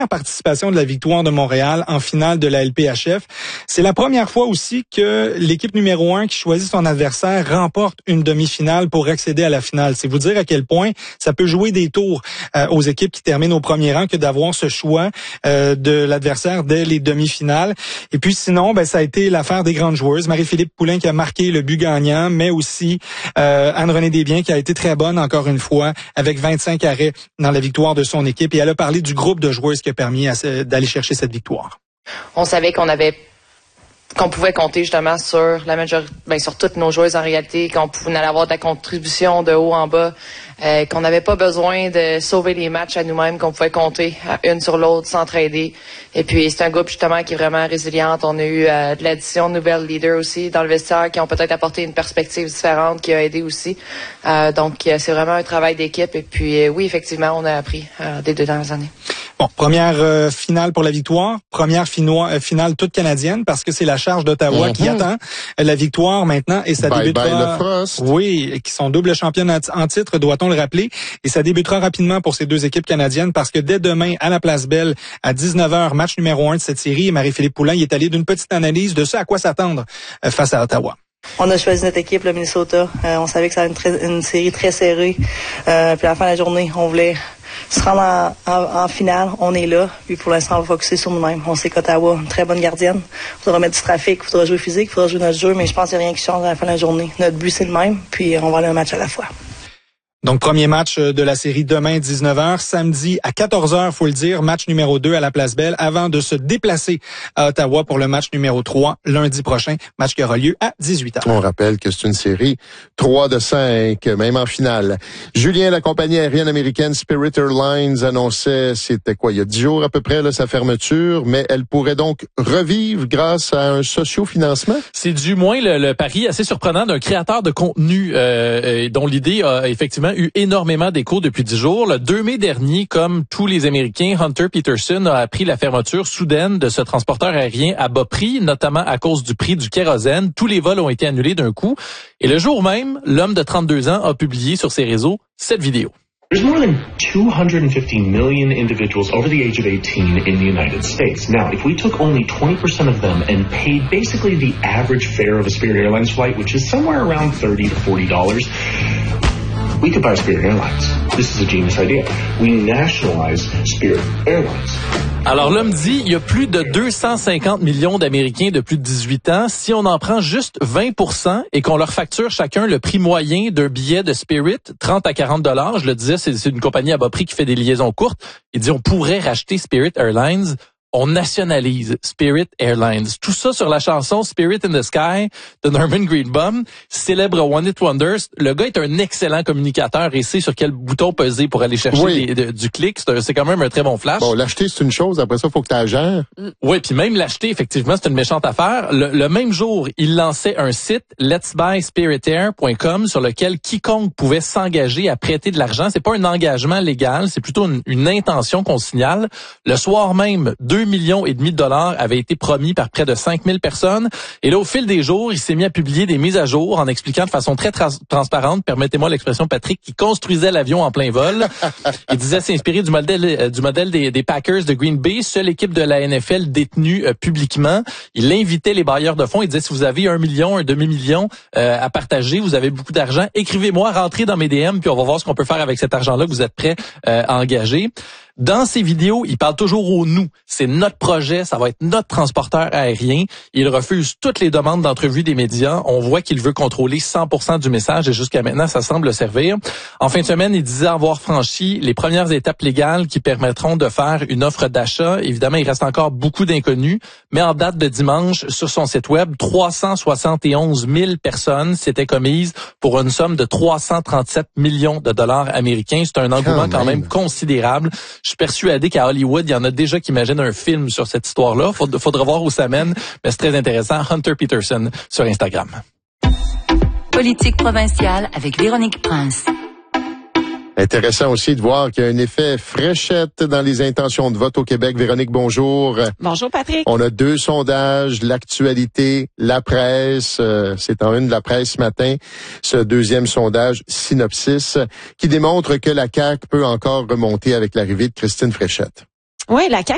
participation de la Victoire de Montréal en finale de la LPHF. C'est la première fois aussi que l'équipe numéro 1 qui choisit son adversaire remporte une demi-finale pour accéder à la finale. C'est vous dire à quel point ça peut jouer des tours aux équipes qui terminent au premier rang que d'avoir ce choix de l'adversaire dès les demi-finales. Et puis sinon, ça a été l'affaire des grandes joueuses. Marie-Philippe Poulin qui a marqué le but gagnant, mais aussi Anne-Renée Desbiens qui a été très bonne encore une fois avec 25 arrêts dans la victoire de son équipe. Et elle a parlé du groupe de joueuses qui a permis d'aller chercher cette victoire. On savait qu'on pouvait compter justement sur la majorité, sur toutes nos joueuses en réalité, qu'on allait avoir de la contribution de haut en bas, qu'on n'avait pas besoin de sauver les matchs à nous-mêmes, qu'on pouvait compter une sur l'autre, s'entraider. Et puis c'est un groupe justement qui est vraiment résilient. On a eu de l'addition de nouvelles leaders aussi dans le vestiaire qui ont peut-être apporté une perspective différente qui a aidé aussi. Donc c'est vraiment un travail d'équipe. Et puis oui, effectivement, on a appris des 2 dernières années. Bon, première finale pour la victoire, première finale toute canadienne parce que c'est la charge d'Ottawa qui attend la victoire maintenant et ça débutera. Oui, qui sont double championnes en titre, doit-on le rappeler, et ça débutera rapidement pour ces deux équipes canadiennes parce que dès demain à la Place Belle à 19h, match numéro 1 de cette série, et Marie-Philippe Poulin y est allée d'une petite analyse de ce à quoi s'attendre face à Ottawa. On a choisi notre équipe, le Minnesota. On savait que ça allait être une série très serrée. Puis à la fin de la journée, on voulait se rendre en finale. On est là. Puis pour l'instant, on va focusser sur nous-mêmes. On sait qu'Ottawa, une très bonne gardienne. Il faudra mettre du trafic, il faudra jouer physique, il faudra jouer notre jeu, mais je pense qu'il n'y a rien qui change à la fin de la journée. Notre but, c'est le même, puis on va aller un match à la fois. Donc, premier match de la série demain, 19h. Samedi, à 14h, faut le dire, match numéro 2 à la Place Belle avant de se déplacer à Ottawa pour le match numéro 3 lundi prochain. Match qui aura lieu à 18h. On rappelle que c'est une série 3 de 5, même en finale. Julien, la compagnie aérienne américaine Spirit Airlines annonçait, c'était quoi, il y a 10 jours à peu près, là, sa fermeture, mais elle pourrait donc revivre grâce à un socio-financement? C'est du moins le pari assez surprenant d'un créateur de contenu dont l'idée a effectivement eu énormément d'écho depuis 10 jours. Le 2 mai dernier, comme tous les Américains, Hunter Peterson a appris la fermeture soudaine de ce transporteur aérien à bas prix, notamment à cause du prix du kérosène. Tous les vols ont été annulés d'un coup. Et le jour même, l'homme de 32 ans a publié sur ses réseaux cette vidéo. There's more than 250 million individuals over the age of 18 in the United States. Now, if we took only 20% of them and paid basically the average fare of a Spirit Airlines flight, which is somewhere around $30 to $40, we could buy Spirit Airlines. This is a genius idea. We nationalize Spirit Airlines. Alors l'homme dit, il y a plus de 250 millions d'Américains de plus de 18 ans. Si on en prend juste 20% et qu'on leur facture chacun le prix moyen d'un billet de Spirit, 30 à 40 $, je le disais, c'est une compagnie à bas prix qui fait des liaisons courtes. Il dit, on pourrait racheter Spirit Airlines. On nationalise Spirit Airlines. Tout ça sur la chanson Spirit in the Sky de Norman Greenbaum, célèbre One Hit Wonders. Le gars est un excellent communicateur et sait sur quel bouton peser pour aller chercher du clic. C'est quand même un très bon flash. Bon, l'acheter, c'est une chose. Après ça, il faut que tu la gères. Oui, puis même l'acheter, effectivement, c'est une méchante affaire. Le même jour, il lançait un site, letsbuyspiritair.com, sur lequel quiconque pouvait s'engager à prêter de l'argent. C'est pas un engagement légal, c'est plutôt une intention qu'on signale. Le soir même, 2,5 millions de dollars avaient été promis par près de 5000 personnes. Et là, au fil des jours, il s'est mis à publier des mises à jour en expliquant de façon très transparente, permettez-moi l'expression, Patrick, qui construisait l'avion en plein vol. Il disait s'inspirer du modèle des Packers de Green Bay, seule équipe de la NFL détenue publiquement. Il invitait les bailleurs de fonds. Il disait, si vous avez 1 million, un demi-million à partager, vous avez beaucoup d'argent, écrivez-moi, rentrez dans mes DM, puis on va voir ce qu'on peut faire avec cet argent-là que vous êtes prêts à engager. Dans ses vidéos, il parle toujours au nous. C'est notre projet, ça va être notre transporteur aérien. Il refuse toutes les demandes d'entrevue des médias. On voit qu'il veut contrôler 100% du message et jusqu'à maintenant, ça semble servir. En fin de semaine, il disait avoir franchi les premières étapes légales qui permettront de faire une offre d'achat. Évidemment, il reste encore beaucoup d'inconnus, mais en date de dimanche, sur son site web, 371 000 personnes s'étaient commises pour une somme de 337 millions de dollars américains. C'est un engouement quand même considérable. Je suis persuadé qu'à Hollywood, il y en a déjà qui imaginent un film sur cette histoire-là. Faudra voir où ça mène, mais c'est très intéressant. Hunter Peterson sur Instagram. Politique provinciale avec Véronique Prince. Intéressant aussi de voir qu'il y a un effet fréchette dans les intentions de vote au Québec. Véronique, bonjour. Bonjour, Patrick. On a 2 sondages, l'actualité, la presse. C'est en une de la presse ce matin. Ce deuxième sondage, Synopsis, qui démontre que la CAQ peut encore remonter avec l'arrivée de Christine Fréchette. Oui, la CAQ